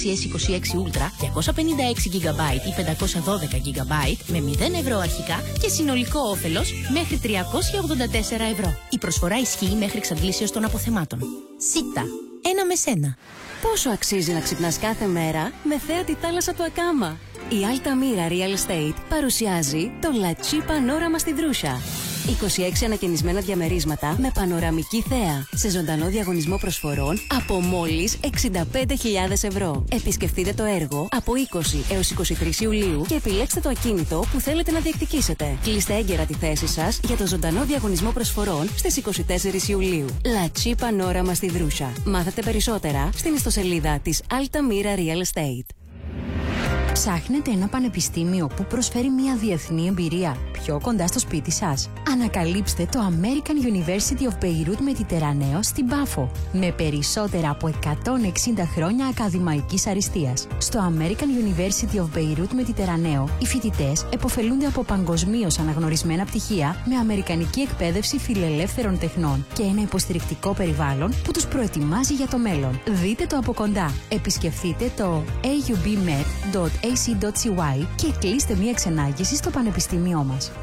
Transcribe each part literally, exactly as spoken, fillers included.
ες είκοσι έξι Ultra διακόσια πενήντα έξι τζι μπι ή πεντακόσια δώδεκα τζι μπι με μηδέν ευρώ αρχικά και συνολικό όφελος μέχρι τριακόσια ογδόντα τέσσερα ευρώ. Η προσφορά ισχύει μέχρι εξαντλήσεως των αποθεμάτων. ΣΥΤΑ. Ένα με σένα. Πόσο αξίζει να ξυπνάς κάθε μέρα με θέα τη θάλασσα του Ακάμα. Η Altamira Real Estate παρουσιάζει το La Chi Panorama στη Δρούσα. είκοσι έξι ανακαινισμένα διαμερίσματα με πανοραμική θέα σε ζωντανό διαγωνισμό προσφορών από μόλις εξήντα πέντε χιλιάδες ευρώ. Επισκεφτείτε το έργο από είκοσι έως είκοσι τρεις Ιουλίου και επιλέξτε το ακίνητο που θέλετε να διεκδικήσετε. Κλείστε έγκαιρα τη θέση σας για το ζωντανό διαγωνισμό προσφορών στις είκοσι τέσσερις Ιουλίου. La Chi Panorama στη Δρούσα. Μάθετε περισσότερα στην ιστοσελίδα της Altamira Real Estate. Ψάχνετε ένα πανεπιστήμιο που προσφέρει μια διεθνή εμπειρία πιο κοντά στο σπίτι σας? Ανακαλύψτε το American University of Beirut Mediterraneo στην Πάφο, με περισσότερα από εκατόν εξήντα χρόνια ακαδημαϊκής αριστείας. Στο American University of Beirut Mediterraneo, οι φοιτητές επωφελούνται από παγκοσμίως αναγνωρισμένα πτυχία με αμερικανική εκπαίδευση φιλελεύθερων τεχνών και ένα υποστηρικτικό περιβάλλον που τους προετοιμάζει για το μέλλον. Δείτε το από κοντά. Επισκεφτείτε το έι γιου μπι μεντ τελεία έι σι τελεία σι γουάι και κλείστε μία ξενάγηση στο πανεπιστήμιό μας.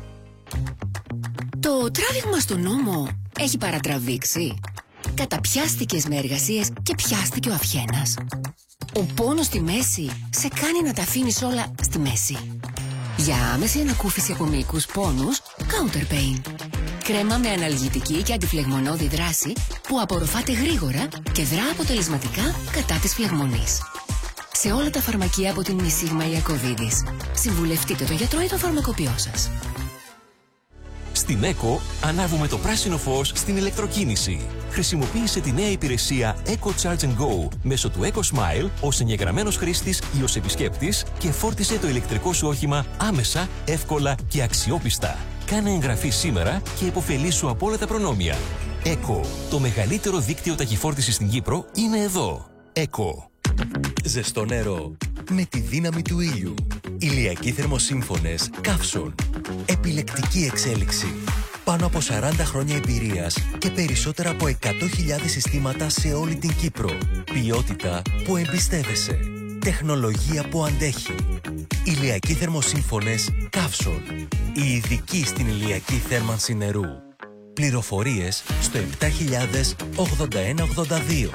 Το τράβηγμα στον νόμο έχει παρατραβήξει. Καταπιάστηκες με εργασίες και πιάστηκε ο αυχένας. Ο πόνος στη μέση σε κάνει να τα αφήνεις όλα στη μέση. Για άμεση ανακούφιση από μυϊκούς πόνους, Counter Pain. Κρέμα με αναλγητική και αντιφλεγμονώδη δράση που απορροφάται γρήγορα και δρά αποτελεσματικά κατά της φλεγμονής. Σε όλα τα φαρμακεία από την Μισίγμα Ιακωβίδης. Συμβουλευτείτε το γιατρό ή το φαρμακοποιό σας. Στην ΕΚΟ ανάβουμε το πράσινο φως στην ηλεκτροκίνηση. Χρησιμοποίησε τη νέα υπηρεσία Eco Charge and Go μέσω του Eco Smile ως εγγεγραμμένος χρήστης ή ως επισκέπτης και φόρτισε το ηλεκτρικό σου όχημα άμεσα, εύκολα και αξιόπιστα. Κάνε εγγραφή σήμερα και υποφελήσου από όλα τα προνόμια. ΕΚΟ, το μεγαλύτερο δίκτυο ταχυφόρτισης στην Κύπρο, είναι εδώ. ΕΚΟ. Ζεστό νερό με τη δύναμη του ήλιου. Ηλιακοί θερμοσύμφωνες Καύσον. Επιλεκτική εξέλιξη. Πάνω από σαράντα χρόνια εμπειρίας και περισσότερα από εκατό χιλιάδες συστήματα σε όλη την Κύπρο. Ποιότητα που εμπιστεύεσαι. Τεχνολογία που αντέχει. Ηλιακοί θερμοσύμφωνες Καύσον. Οι ειδικοί στην ηλιακή θέρμανση νερού. Πληροφορίες στο επτά χιλιάδες ογδόντα ένα ογδόντα δύο.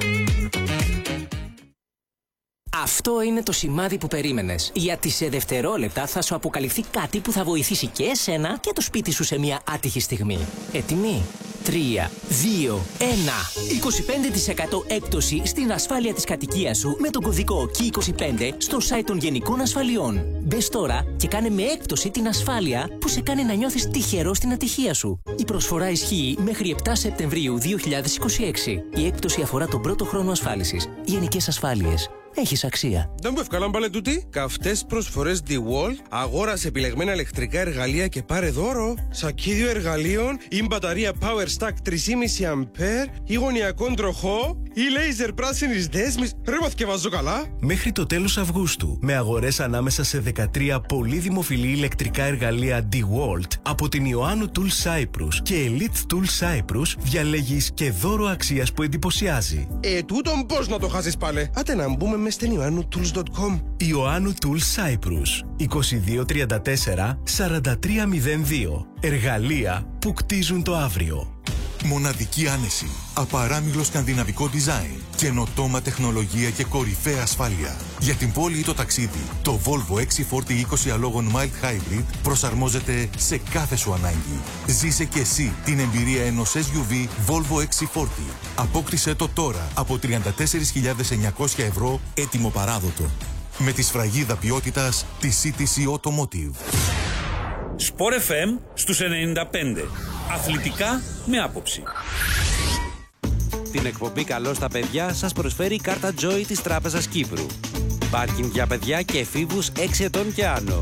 Αυτό είναι το σημάδι που περίμενες. Γιατί σε δευτερόλεπτα θα σου αποκαλυφθεί κάτι που θα βοηθήσει και εσένα και το σπίτι σου σε μια άτυχη στιγμή. Έτοιμοι? τρία, δύο, ένα. είκοσι πέντε τοις εκατό έκπτωση στην ασφάλεια της κατοικίας σου με τον κωδικό κέι είκοσι πέντε στο site των Γενικών Ασφαλιών. Μπες τώρα και κάνε με έκπτωση την ασφάλεια που σε κάνει να νιώθεις τυχερό στην ατυχία σου. Η προσφορά ισχύει μέχρι επτά Σεπτεμβρίου δύο χιλιάδες είκοσι έξι. Η έκπτωση αφορά τον πρώτο χρόνο ασφάλισης. Γενικές Ασφάλειες. Έχεις αξία. Δεν μου ευκαλάν πάλι τούτη. Καυτές προσφορές DeWalt. Αγόρασε επιλεγμένα ηλεκτρικά εργαλεία και πάρε δώρο. Σακίδιο εργαλείων ή μπαταρία Power Stack τρία κόμμα πέντε αμπέρ ή γωνιακόν τροχό ή λέιζερ πράσινης δέσμης. Ρε μαθηκευάζω καλά. Μέχρι το τέλος Αυγούστου, με αγορές ανάμεσα σε δεκατρία πολύ δημοφιλή ηλεκτρικά εργαλεία DeWalt από την Ιωάννου Tools Cyprus και Elite Tools Cyprus, διαλέγεις και δώρο αξίας που εντυπωσιάζει. Ε, τούτον πώς να το χάσεις πάλι. Άτε να μπούμε μες στην ιωάννου τούλς τελεία κομ. Ιωάννου Tools Cyprus είκοσι δύο τριάντα τέσσερα σαράντα τρία μηδέν δύο. Εργαλεία που κτίζουν το αύριο. Μοναδική άνεση, απαράμιλο σκανδιναβικό design, καινοτόμα τεχνολογία και κορυφαία ασφάλεια. Για την πόλη ή το ταξίδι, το Volvo εξ φορτί είκοσι αλόγων Mild Hybrid προσαρμόζεται σε κάθε σου ανάγκη. Ζήσε και εσύ την εμπειρία ενός ες γιου βι Volvo εξ φορτί. Απόκτησε το τώρα από τριάντα τέσσερις χιλιάδες εννιακόσια ευρώ έτοιμο παράδοτο. Με τη σφραγίδα ποιότητας της σι τι σι Automotive. Sport εφ εμ στους ενενήντα πέντε. Αθλητικά με άποψη. Την εκπομπή «Καλό στα παιδιά» σας προσφέρει η κάρτα Joy της Τράπεζας Κύπρου. Πάρκινγκ για παιδιά και εφήβους έξι ετών και άνω.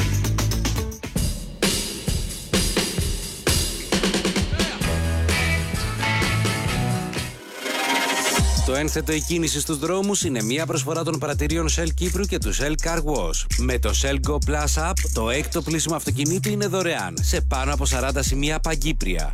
Το ένθετο η κίνηση στους δρόμους είναι μια προσφορά των πρατηρίων Shell Κύπρου και του Shell Car Wash. Με το Shell Go Plus App, το έκτο πλήσιμο αυτοκινήτου είναι δωρεάν σε πάνω από σαράντα σημεία παγκύπρια.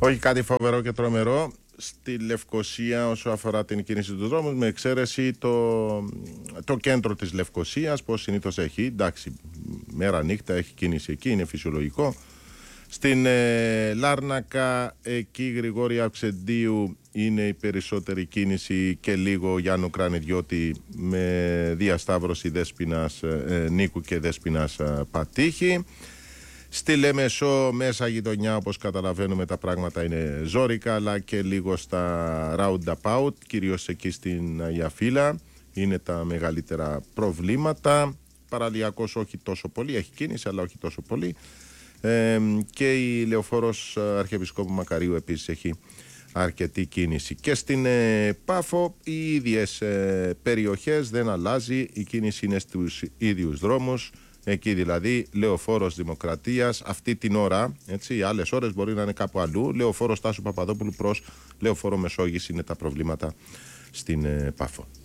Όχι κάτι φοβερό και τρομερό. Στη Λευκοσία όσο αφορά την κίνηση του δρόμου, με εξαίρεση το, το κέντρο της Λευκοσίας, πως συνήθως έχει, εντάξει, μέρα νύχτα έχει κίνηση εκεί, είναι φυσιολογικό. Στην ε, Λάρνακα, εκεί Γρηγόρη Αυξεντίου είναι η περισσότερη κίνηση και λίγο Γιάννου Κρανιδιώτη με διασταύρωση Δέσποινας ε, Νίκου και Δέσποινας ε, Πατήχη. Στη Λέμεσο, μέσα γειτονιά, όπως καταλαβαίνουμε, τα πράγματα είναι ζόρικα, αλλά και λίγο στα roundabout, κυρίως εκεί στην Αγία Φύλλα, είναι τα μεγαλύτερα προβλήματα. Παραλιακός όχι τόσο πολύ, έχει κίνηση, αλλά όχι τόσο πολύ. Ε, και η Λεωφόρος Αρχιεπισκόπου Μακαρίου επίσης έχει αρκετή κίνηση. Και στην ε, Πάφο οι ίδιες ε, περιοχές, δεν αλλάζει, η κίνηση είναι στους ίδιους δρόμους. Εκεί δηλαδή Λεωφόρος Δημοκρατίας αυτή την ώρα, έτσι, οι άλλες ώρες μπορεί να είναι κάπου αλλού. Λεωφόρος Τάσου Παπαδόπουλου προς Λεωφόρο Μεσόγειας είναι τα προβλήματα στην ε, Πάφο.